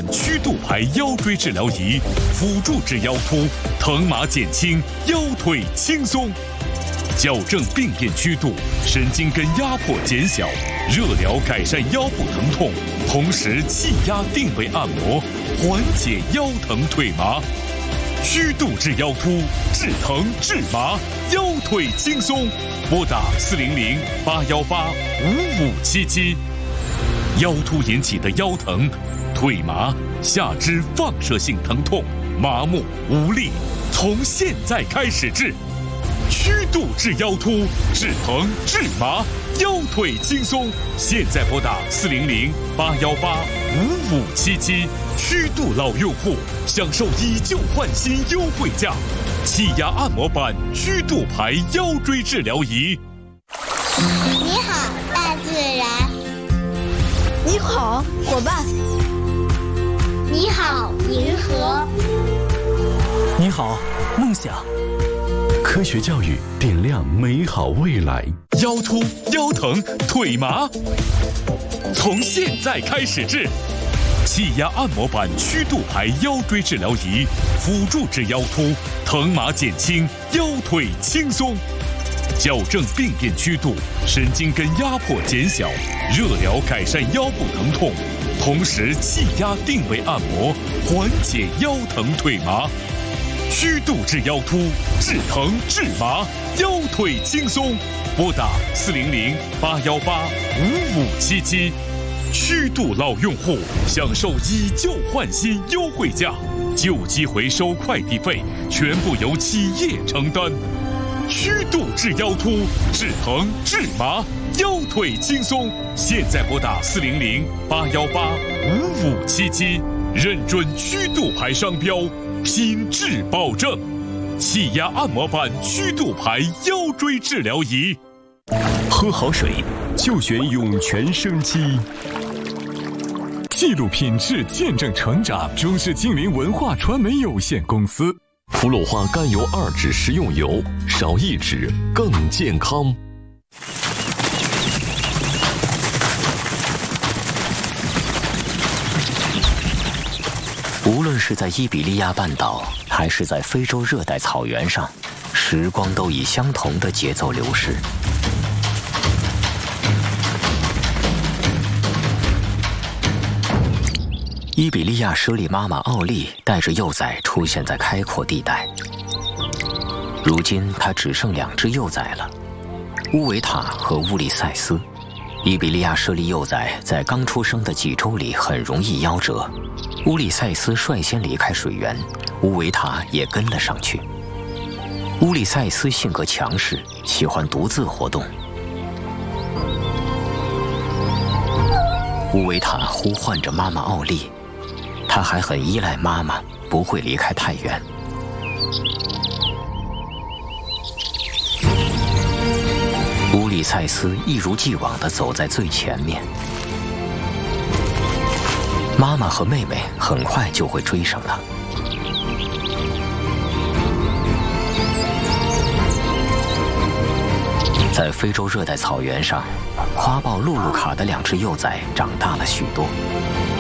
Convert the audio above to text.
曲度牌腰椎治疗仪，辅助治腰突，疼麻减轻，腰腿轻松。矫正病变曲度，神经根压迫减小，热疗改善腰部疼痛，同时气压定位按摩，缓解腰疼腿麻。曲度治腰突，治疼治麻，腰腿轻松。拨打400-818-5577。腰突引起的腰疼、腿麻、下肢放射性疼痛、麻木无力，从现在开始治。曲度治腰突，治疼治麻，腰腿轻松。现在拨打400-818-5577。曲度老用户享受以旧换新优惠价，气压按摩板曲度牌腰椎治疗仪。 你好，大自然。 你好，伙伴。 你好，银河。 你好，梦想。 科学教育点亮美好未来。 腰突、腰疼、腿麻，从现在开始治。气压按摩板曲度牌腰椎治疗仪，辅助治腰突，疼麻减轻，腰腿轻松。矫正病变曲度，神经根压迫减小，热疗改善腰部疼痛，同时气压定位按摩，缓解腰疼腿麻。曲度治腰突，治疼治麻，腰腿轻松。拨打400-818-5577。曲度老用户享受以旧换新优惠价，旧机回收快递费全部由企业承担。曲度治腰突，治疼治麻，腰腿轻松。现在拨打400-818-5577。认准曲度牌商标，品质保证。气压按摩板曲度牌腰椎治疗仪。 喝好水就选涌泉生机。 记录品质，见证成长。中视精灵文化传媒有限公司。 普鲁化甘油2酯食用油，少1酯更健康。 无论是在伊比利亚半岛，还是在非洲热带草原上，时光都以相同的节奏流逝。伊比利亚猞猁妈妈奥利带着幼崽出现在开阔地带。如今，它只剩2只幼崽了，乌维塔和乌利塞斯。伊比利亚猞猁幼崽在刚出生的几周里很容易夭折。乌利塞斯率先离开水源，乌维塔也跟了上去。乌利塞斯性格强势，喜欢独自活动。乌维塔呼唤着妈妈奥利，他还很依赖妈妈，不会离开太远。乌利塞斯一如既往地走在最前面，妈妈和妹妹很快就会追上他。在非洲热带草原上，夸豹露露卡的2只幼崽长大了许多。